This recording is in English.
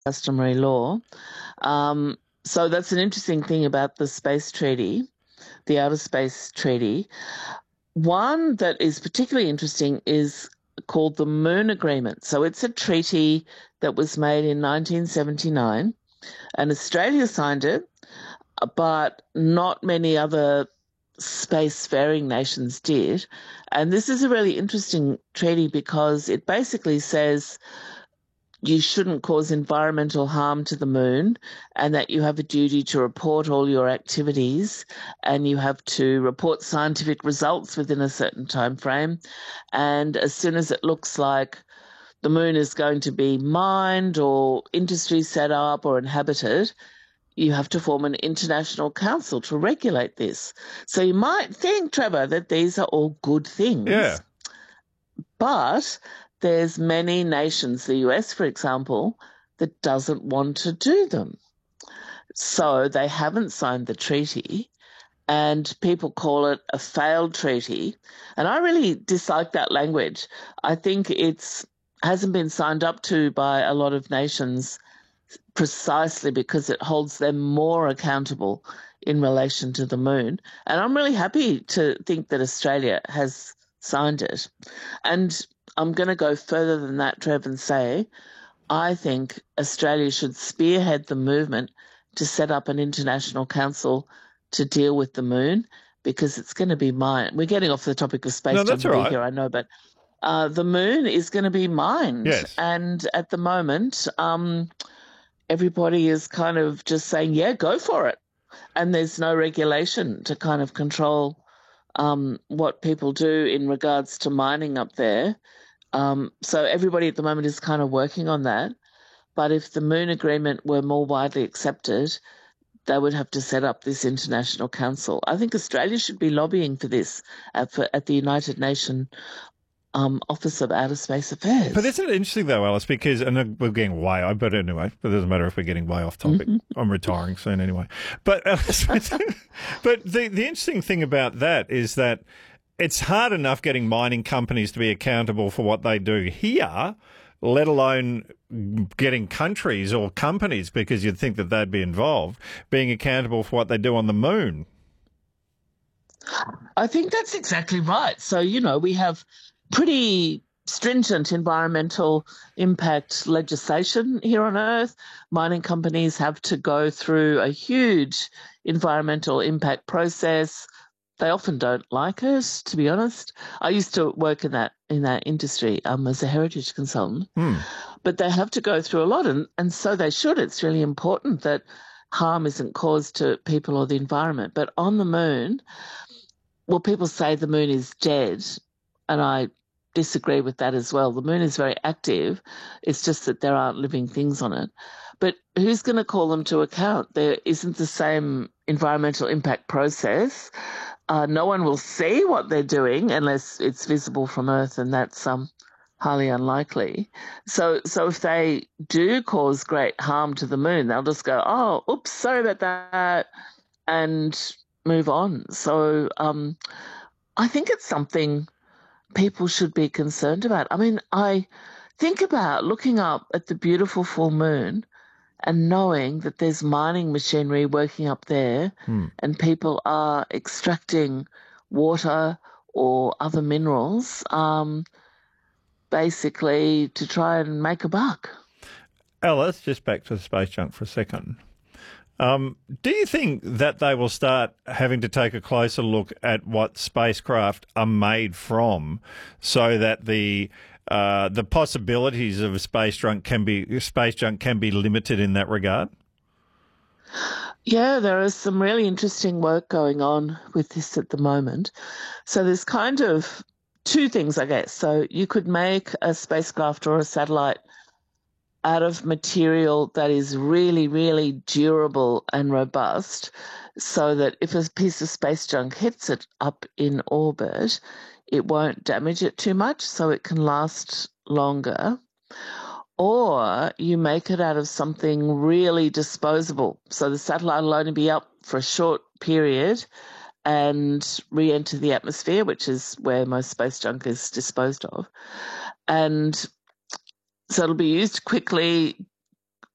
customary law. Um, so that's an interesting thing about the space treaty, the Outer Space Treaty. One that is particularly interesting is called the Moon Agreement. So it's a treaty that was made in 1979, and Australia signed it, but not many other spacefaring nations did. And this is a really interesting treaty because it basically says you shouldn't cause environmental harm to the moon, and that you have a duty to report all your activities, and you have to report scientific results within a certain time frame. And as soon as it looks like the moon is going to be mined or industry set up or inhabited, you have to form an international council to regulate this. So you might think, Trevor, that these are all good Yeah. things, but there's many nations, the US, for example, that doesn't want to do them. So they haven't signed the treaty, and people call it a failed treaty. And I really dislike that language. I think it's hasn't been signed up to by a lot of nations precisely because it holds them more accountable in relation to the moon. And I'm really happy to think that Australia has signed it. And I'm going to go further than that, Trev, and say I think Australia should spearhead the movement to set up an international council to deal with the moon, because it's going to be mined. We're getting off the topic of No, space that's all junkery right. here, I know, but the moon is going to be mined. Yes. And at the moment, everybody is kind of just saying, yeah, go for it. And there's no regulation to kind of control what people do in regards to mining up there. So everybody at the moment is kind of working on that. But if the Moon Agreement were more widely accepted, they would have to set up this international council. I think Australia should be lobbying for this at the United Nations Office of Outer Space But Affairs. isn't it interesting though, Alice? Because we're getting way. But anyway, it doesn't matter if we're getting way off topic. Mm-hmm. I'm retiring soon anyway. But but the interesting thing about that is that it's hard enough getting mining companies to be accountable for what they do here, let alone getting countries or companies, because you'd think that they'd be involved, being accountable for what they do on the moon. I think that's exactly right. So, we have pretty stringent environmental impact legislation here on Earth. Mining companies have to go through a huge environmental impact process. They often don't like it, to be honest. I used to work in that industry as a heritage consultant, but they have to go through a lot, and so they should. It's really important that harm isn't caused to people or the environment. But on the moon, well, people say the moon is dead, and I disagree with that as well. The moon is very active. It's just that there aren't living things on it. But who's going to call them to account? There isn't the same environmental impact process. No one will see what they're doing unless it's visible from Earth, and that's highly unlikely. So if they do cause great harm to the moon, they'll just go, "Oh, oops, sorry about that," and move on. So I think it's something people should be concerned about. I mean, I think about looking up at the beautiful full moon and knowing that there's mining machinery working up there, and people are extracting water or other minerals, basically to try and make a buck. Alice, just back to the space junk for a second. Do you think that they will start having to take a closer look at what spacecraft are made from, so that the possibilities of space junk can be limited in that regard? Yeah, there is some really interesting work going on with this at the moment. So there's kind of two things, I guess. So you could make a spacecraft or a satellite out of material that is really, really durable and robust, so that if a piece of space junk hits it up in orbit, it won't damage it too much, so it can last longer. Or you make it out of something really disposable. So the satellite will only be up for a short period and re-enter the atmosphere, which is where most space junk is disposed of. And so it'll be used quickly,